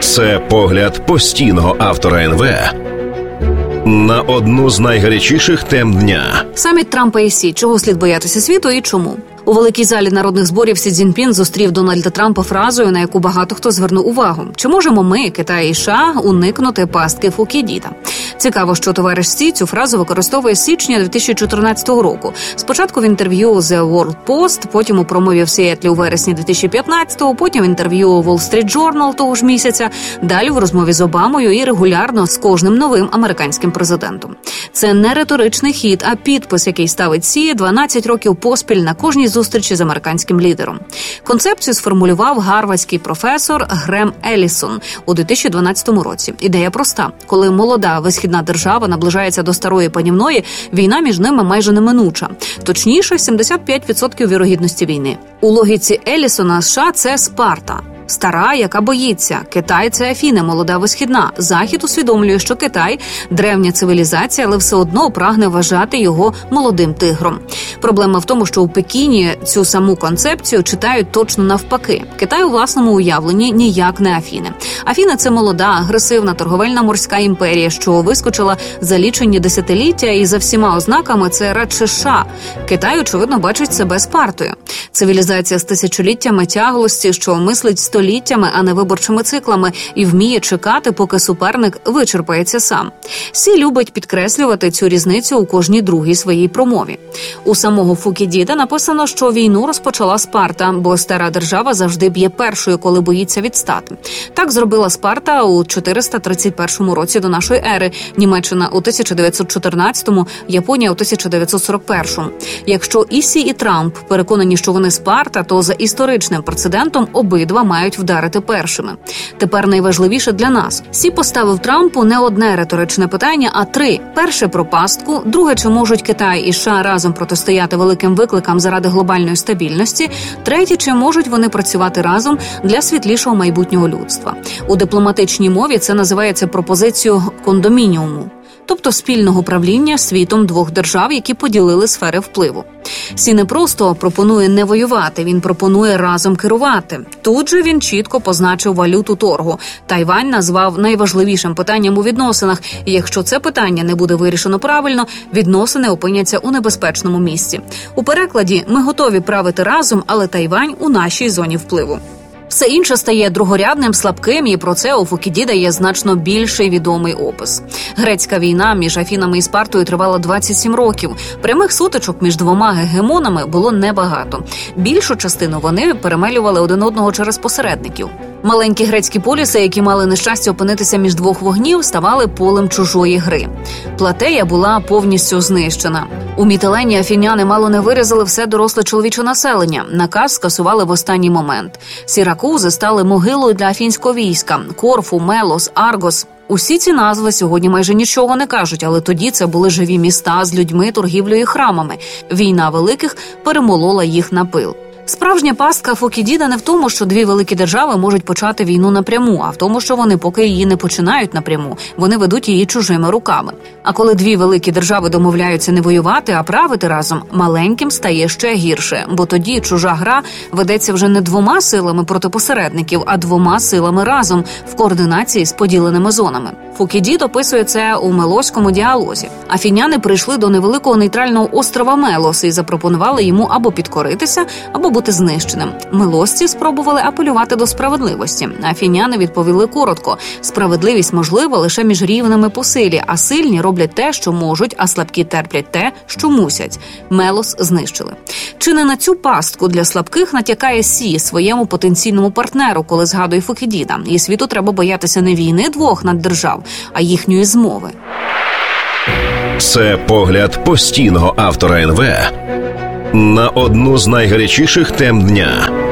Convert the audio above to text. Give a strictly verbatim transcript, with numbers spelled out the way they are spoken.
Це погляд постійного автора ен ве на одну з найгарячіших тем дня. Саміт Трампа і Сі. Чого слід боятися світу і чому? У великій залі народних зборів Сі Цзіньпін зустрів Дональда Трампа фразою, на яку багато хто звернув увагу. Чи можемо ми, Китай і США, уникнути пастки Фукідіда? Цікаво, що товариш Сі цю фразу використовує з січня дві тисячі чотирнадцятого року. Спочатку в інтерв'ю The World Post, потім у промові в Сіетлі у вересні дві тисячі п'ятнадцятого, потім в інтерв'ю Wall Street Journal того ж місяця, далі в розмові з Обамою і регулярно з кожним новим американським президентом. Це не риторичний хід, а підпис, який ставить Сі дванадцять років поспіль на кожній зустрічі з американським лідером. Концепцію сформулював гарвардський професор Грем Еллісон у дві тисячі дванадцятому році. Ідея проста. Коли молода висхідна держава наближається до старої панівної, війна між ними майже неминуча. Точніше, сімдесят п'ять відсотків вірогідності війни. У логіці Еллісона США – це Спарта. Стара, яка боїться. Китай – це Афіни, молода висхідна. Захід усвідомлює, що Китай – древня цивілізація, але все одно прагне вважати його молодим тигром. Проблема в тому, що у Пекіні цю саму концепцію читають точно навпаки. Китай у власному уявленні ніяк не Афіни. Афіни – це молода, агресивна торговельна морська імперія, що вискочила за лічені десятиліття, і за всіма ознаками це радше США. Китай, очевидно, бачить себе Спартою. Цивілізація з тисячоліттями тяглості, що мислить століттями, а не виборчими циклами, і вміє чекати, поки суперник вичерпається сам. Сі любить підкреслювати цю різницю у кожній другій своїй промові. У самого Фукідіда написано, що війну розпочала Спарта, бо стара держава завжди б'є першою, коли боїться відстати. Так зробила Спарта у чотириста тридцять першому році до нашої ери, Німеччина у тисяча дев'ятсот чотирнадцятому, Японія у тисяча дев'ятсот сорок першому. Якщо і Сі, і Трамп переконані, що вони Спарта, то за історичним прецедентом обидва мають вдарити першими. Тепер найважливіше для нас. Сі поставив Трампу не одне риторичне питання, а три. Перше – про пастку, друге – чи можуть Китай і США разом протистояти великим викликам заради глобальної стабільності, третє – чи можуть вони працювати разом для світлішого майбутнього людства. У дипломатичній мові це називається пропозицією кондомініуму, тобто спільного правління світом двох держав, які поділили сфери впливу. Сі не просто пропонує не воювати, він пропонує разом керувати. Тут же він чітко позначив валюту торгу. Тайвань назвав найважливішим питанням у відносинах, і якщо це питання не буде вирішено правильно, відносини опиняться у небезпечному місці. У перекладі «ми готові правити разом, але Тайвань у нашій зоні впливу». Все інше стає другорядним, слабким, і про це у Фукідіда є значно більший відомий опис. Грецька війна між Афінами і Спартою тривала двадцять сім років. Прямих сутичок між двома гегемонами було небагато. Більшу частину вони перемелювали один одного через посередників. Маленькі грецькі поліси, які мали нещастя опинитися між двох вогнів, ставали полем чужої гри. Платея була повністю знищена. У Мітилені афіняни мало не вирізали все доросле чоловіче населення. Наказ скасували в останній момент. Сіракузи стали могилою для афінського війська. Корфу, Мелос, Аргос. Усі ці назви сьогодні майже нічого не кажуть, але тоді це були живі міста з людьми, торгівлею і храмами. Війна великих перемолола їх на пил. Справжня пастка Фукідіда не в тому, що дві великі держави можуть почати війну напряму, а в тому, що вони поки її не починають напряму, вони ведуть її чужими руками. А коли дві великі держави домовляються не воювати, а правити разом, маленьким стає ще гірше, бо тоді чужа гра ведеться вже не двома силами проти посередників, а двома силами разом в координації з поділеними зонами. Фукідід описує це у мелоському діалозі. Афіняни прийшли до невеликого нейтрального острова Мелос і запропонували йому або підкоритися, або бути знищеним. Мелосці спробували апелювати до справедливості. Афіняни відповіли коротко: справедливість можлива лише між рівними по силі, а сильні роблять те, що можуть, а слабкі терплять те, що мусять. Мелос знищили. Чи не на цю пастку для слабких натякає Сі своєму потенційному партнеру, коли згадує Фукідіда? І світу треба боятися не війни двох наддержав, а їхньої змови. Це погляд постійного автора ен ве на одну з найгарячіших тем дня.